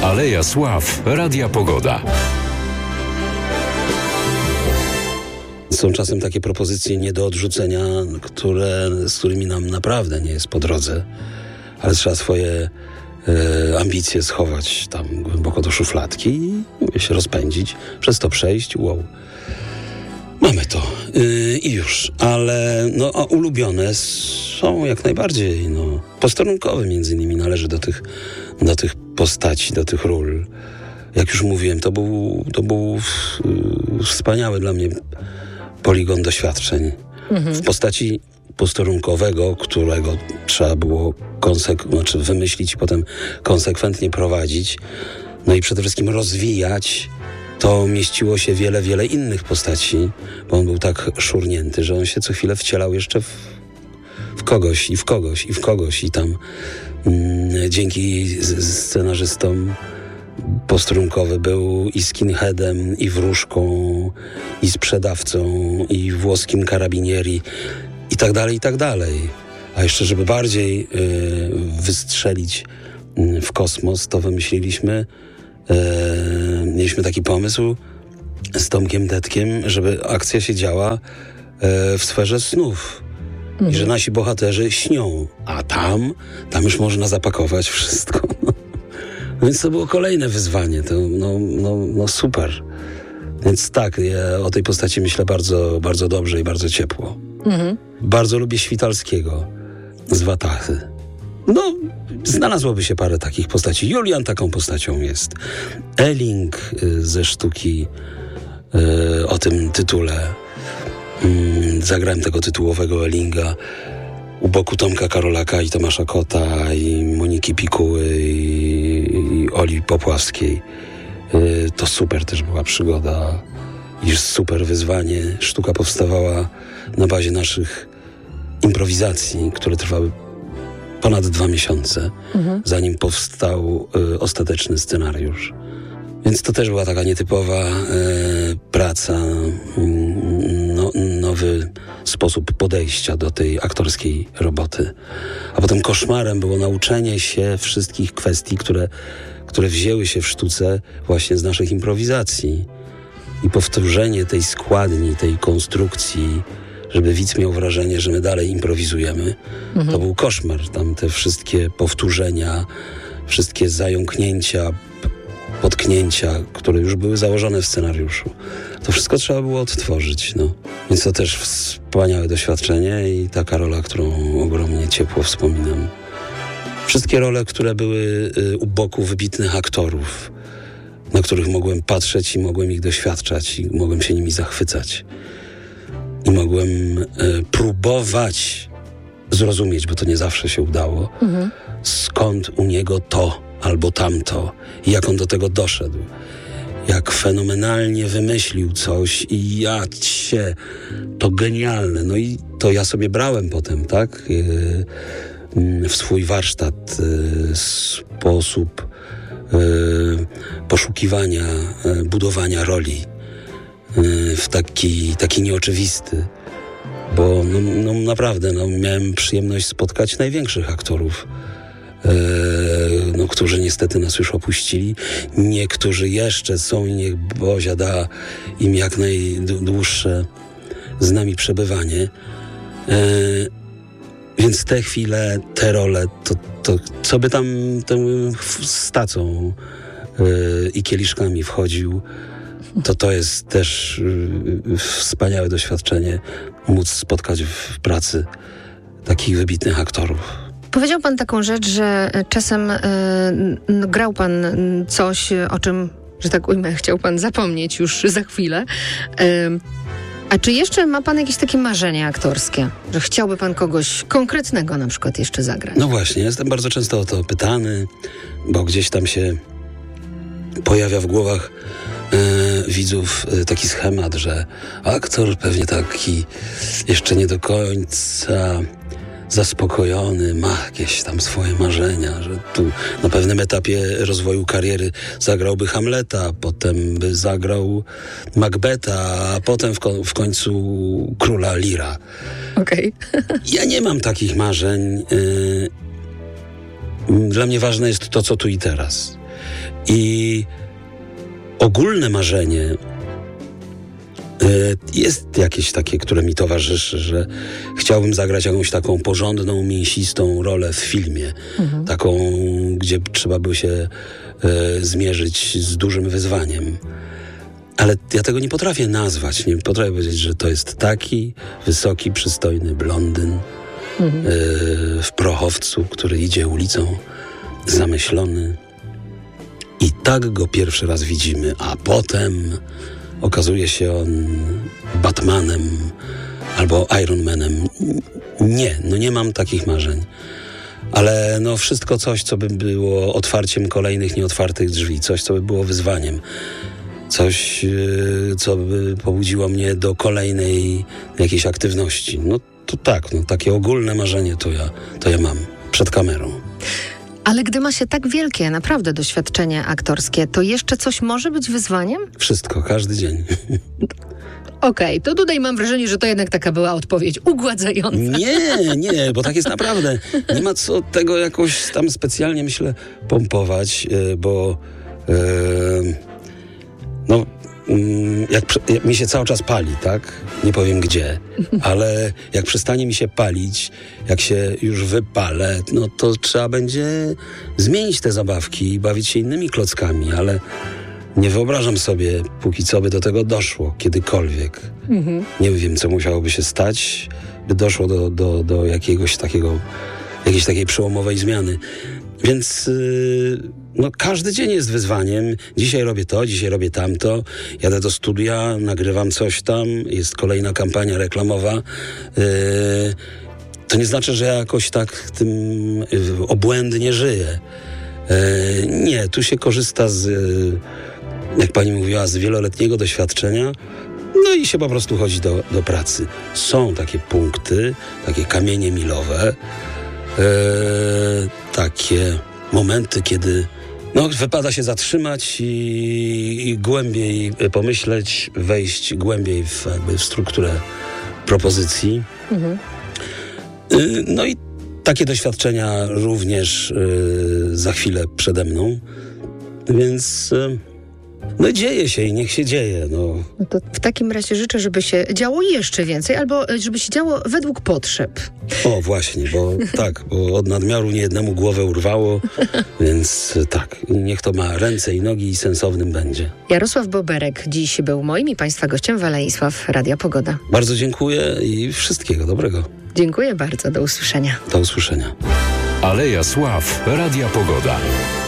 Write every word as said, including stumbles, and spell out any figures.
Aleja Sław Radia Pogoda. Są czasem takie propozycje nie do odrzucenia, które, z którymi nam naprawdę nie jest po drodze, ale trzeba swoje e, ambicje schować tam głęboko do szufladki i się rozpędzić, przez to przejść, wow. Mamy to yy, i już, ale no, a ulubione są jak najbardziej, no, posterunkowe między innymi, należy do tych, do tych postaci, do tych ról. Jak już mówiłem, to był, to był yy, wspaniały dla mnie poligon doświadczeń. Mhm. W postaci posterunkowego, którego trzeba było konsek- znaczy wymyślić i potem konsekwentnie prowadzić, no i przede wszystkim rozwijać. To mieściło się wiele, wiele innych postaci, bo on był tak szurnięty, że on się co chwilę wcielał jeszcze w, w kogoś i w kogoś i w kogoś i tam mm, dzięki z, scenarzystom posterunkowy był i skinheadem, i wróżką, i sprzedawcą, i włoskim karabinieri i tak dalej, i tak dalej. A jeszcze, żeby bardziej y, wystrzelić y, w kosmos, to wymyśliliśmy E, mieliśmy taki pomysł z Tomkiem Detkiem, żeby akcja się działa e, w sferze snów. Mhm. I że nasi bohaterzy śnią, a tam, tam już można zapakować wszystko. No. Więc to było kolejne wyzwanie. To, no, no, no super. Więc tak, ja o tej postaci myślę bardzo, bardzo dobrze i bardzo ciepło. Mhm. Bardzo lubię Świtalskiego z Watachy. No, znalazłoby się parę takich postaci. Julian taką postacią jest. Elling y, ze sztuki y, o tym tytule. Y, zagrałem tego tytułowego Ellinga u boku Tomka Karolaka i Tomasza Kota i Moniki Pikuły i, i Oli Popławskiej. Y, to super też była przygoda i super wyzwanie. Sztuka powstawała na bazie naszych improwizacji, które trwały ponad dwa miesiące, mhm. zanim powstał y, ostateczny scenariusz. Więc to też była taka nietypowa y, praca, y, no, nowy sposób podejścia do tej aktorskiej roboty. A potem koszmarem było nauczenie się wszystkich kwestii, które, które wzięły się w sztuce właśnie z naszych improwizacji. I powtórzenie tej składni, tej konstrukcji, żeby widz miał wrażenie, że my dalej improwizujemy. Mhm. To był koszmar. Tam te wszystkie powtórzenia, wszystkie zająknięcia, potknięcia, które już były założone w scenariuszu. To wszystko trzeba było odtworzyć. No. Więc to też wspaniałe doświadczenie i taka rola, którą ogromnie ciepło wspominam. Wszystkie role, które były y, u boku wybitnych aktorów, na których mogłem patrzeć i mogłem ich doświadczać i mogłem się nimi zachwycać. I mogłem y, próbować zrozumieć, bo to nie zawsze się udało, mhm. skąd u niego to albo tamto i jak on do tego doszedł. Jak fenomenalnie wymyślił coś i jak się, to genialne. No i to ja sobie brałem potem, tak, y, y, w swój warsztat y, sposób y, poszukiwania, y, budowania roli. W taki, taki nieoczywisty, bo no, no naprawdę no, miałem przyjemność spotkać największych aktorów, e, no, którzy niestety nas już opuścili. Niektórzy jeszcze są i niech Bozia da im jak najdłuższe z nami przebywanie. E, więc te chwile, te role, to, to co by tam tą stacą e, i kieliszkami wchodził, to to jest też y, wspaniałe doświadczenie móc spotkać w pracy takich wybitnych aktorów. Powiedział pan taką rzecz, że czasem y, no, grał pan coś, o czym, że tak ujmę, chciał pan zapomnieć już za chwilę. Y, a czy jeszcze ma pan jakieś takie marzenia aktorskie, że chciałby pan kogoś konkretnego na przykład jeszcze zagrać? No właśnie, jestem bardzo często o to pytany, bo gdzieś tam się pojawia w głowach Yy, widzów yy, taki schemat, że aktor pewnie taki jeszcze nie do końca zaspokojony, ma jakieś tam swoje marzenia, że tu na pewnym etapie rozwoju kariery zagrałby Hamleta, potem by zagrał Macbeta, a potem w, ko- w końcu Króla Lira. Okej. Okay. Ja nie mam takich marzeń. Yy, dla mnie ważne jest to, co tu i teraz. I ogólne marzenie jest jakieś takie, które mi towarzyszy, że chciałbym zagrać jakąś taką porządną, mięsistą rolę w filmie. Mhm. Taką, gdzie trzeba by się e, zmierzyć z dużym wyzwaniem. Ale ja tego nie potrafię nazwać. Nie potrafię powiedzieć, że to jest taki wysoki, przystojny blondyn mhm. e, w prochowcu, który idzie ulicą zamyślony. I tak go pierwszy raz widzimy, a potem okazuje się on Batmanem albo Iron Manem. Nie, no nie mam takich marzeń. Ale no wszystko coś, co by było otwarciem kolejnych nieotwartych drzwi. Coś, co by było wyzwaniem. Coś, co by pobudziło mnie do kolejnej jakiejś aktywności. No to tak, no takie ogólne marzenie to ja, to ja mam przed kamerą. Ale gdy ma się tak wielkie, naprawdę doświadczenie aktorskie, to jeszcze coś może być wyzwaniem? Wszystko, każdy dzień. Okej, okay, to tutaj mam wrażenie, że to jednak taka była odpowiedź ugładzająca. Nie, nie, bo tak jest naprawdę. Nie ma co tego jakoś tam specjalnie, myślę, pompować, bo e, no, jak, jak mi się cały czas pali, tak? Nie powiem gdzie, ale jak przestanie mi się palić, jak się już wypalę, no to trzeba będzie zmienić te zabawki i bawić się innymi klockami, ale nie wyobrażam sobie, póki co by do tego doszło, kiedykolwiek. Mhm. Nie wiem, co musiałoby się stać, by doszło do, do, do jakiegoś takiego, jakiejś takiej przełomowej zmiany. Więc yy, no, każdy dzień jest wyzwaniem. Dzisiaj robię to, dzisiaj robię tamto. Jadę do studia, nagrywam coś tam, jest kolejna kampania reklamowa. Yy, to nie znaczy, że ja jakoś tak tym yy, obłędnie żyję. Yy, nie, tu się korzysta z, yy, jak pani mówiła, z wieloletniego doświadczenia. No i się po prostu chodzi do, do pracy. Są takie punkty, takie kamienie milowe, yy, takie momenty, kiedy no, wypada się zatrzymać i, i głębiej pomyśleć, wejść głębiej w, jakby w strukturę propozycji. Mhm. Yy, no i takie doświadczenia również yy, za chwilę przede mną. Więc yy, no dzieje się i niech się dzieje. No. No to w takim razie życzę, żeby się działo jeszcze więcej, albo żeby się działo według potrzeb. O, właśnie, bo tak, bo od nadmiaru niejednemu głowę urwało, więc tak, niech to ma ręce i nogi i sensownym będzie. Jarosław Boberek dziś był moim i Państwa gościem w Alei Sław Radia Pogoda. Bardzo dziękuję i wszystkiego dobrego. Dziękuję bardzo, do usłyszenia. Do usłyszenia. Aleja Sław Radia Pogoda.